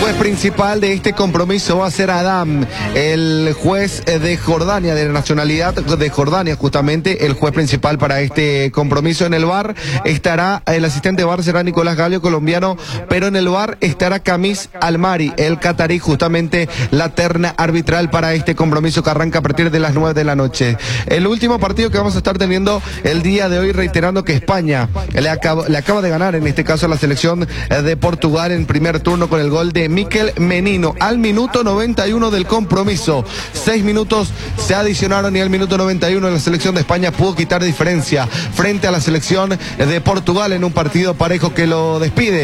juez principal de este compromiso va a ser Adam, el juez de Jordania, de la nacionalidad de Jordania, justamente el juez principal para este compromiso. En el VAR estará, el asistente de VAR será Nicolás Gallo, colombiano, pero en el VAR estará Kamis Almari, el catarí, justamente la terna arbitral para este compromiso que arranca a partir de las 9 de la noche. El último partido que vamos a estar teniendo el día de hoy, reiterando que España le acaba de ganar, en este caso, a la selección de Portugal en primer turno con el gol de Mikel Menino al minuto 91 del compromiso. 6 minutos se adicionaron y al minuto 91 la selección de España pudo quitar diferencia frente a la selección de Portugal en un partido parejo que lo despide